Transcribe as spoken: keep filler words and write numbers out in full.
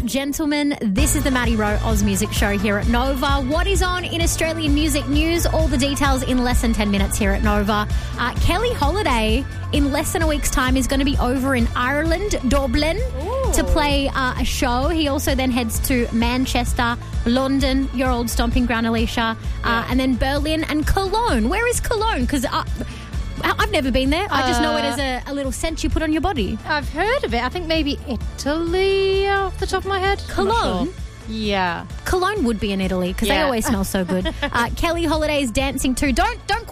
gentlemen, this is the Maddie Rowe Oz Music Show here at Nova. What is on in Australian music news? All the details in less than ten minutes here at Nova. Uh, Kelly Holiday, in less than a week's time, is going to be over in Ireland, Dublin, Ooh. to play uh, a show. He also then heads to Manchester, London, your old stomping ground, Alicia, uh, yeah. and then Berlin and Cologne. Where is Cologne? Because uh, I've never been there. I just know it as a, a little scent you put on your body. I've heard of it. I think maybe Italy off the top of my head. Cologne? Sure. Yeah. Cologne would be in Italy because yeah. they always smell so good. Uh, Kelly Holiday is dancing too. Don't don't